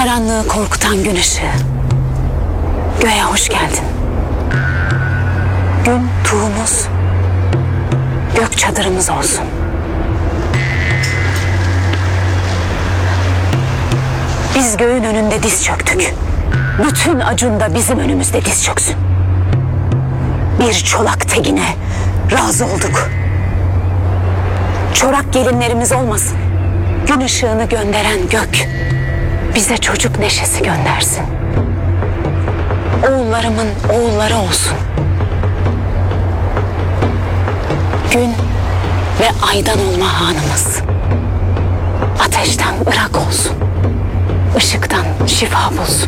Karanlığı korkutan gün ışığı. Göğe hoş geldin. Gün tuğumuz, gök çadırımız olsun. Biz göğün önünde diz çöktük. Bütün Acun da bizim önümüzde diz çöksün. Bir çolak tegine razı olduk. Çorak gelinlerimiz olmasın. Gün ışığını gönderen gök bize çocuk neşesi göndersin. Oğullarımın oğulları olsun. Gün ve aydan olma hanımız. Ateşten ırak olsun. Işıktan şifa bulsun.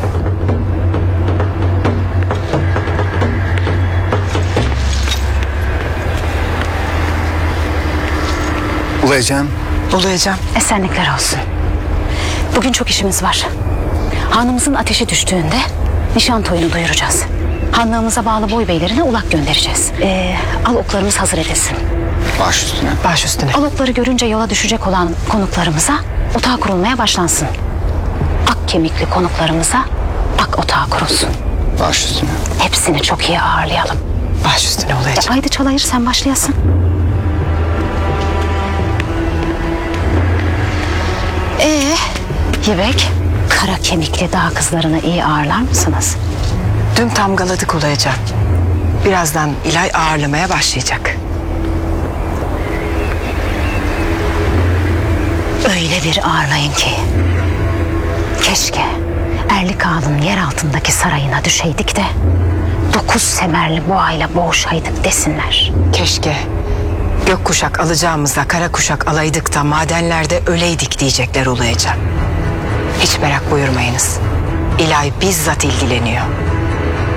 Ulayacağım. Ulayacağım. Esenlikler olsun. Bugün çok işimiz var. Hanımızın ateşi düştüğünde nişan toyunu duyuracağız. Hanlığımıza bağlı boy beylerine ulak göndereceğiz. Al oklarımız hazır edilsin. Baş üstüne. Baş üstüne. Al okları görünce yola düşecek olan konuklarımıza otağı kurulmaya başlansın. Ak kemikli konuklarımıza ak otağı kurulsun. Baş üstüne. Hepsini çok iyi ağırlayalım. Baş üstüne ulayacağım. Haydi Çalayır sen başlayasın. Yibek, kara kemikli dağ kızlarını iyi ağırlar mısınız? Dün tamgaladık ulayacağım. Birazdan İlay ağırlamaya başlayacak. Öyle bir ağırlayın ki. Keşke Erlik Ağa'nın yer altındaki sarayına düşeydik de 9 semerli boğayla boğuşaydık desinler. Keşke gökkuşak alacağımızda kara kuşak alaydık da madenlerde öleydik diyecekler ulayacağım. Hiç merak buyurmayınız. İlay bizzat ilgileniyor.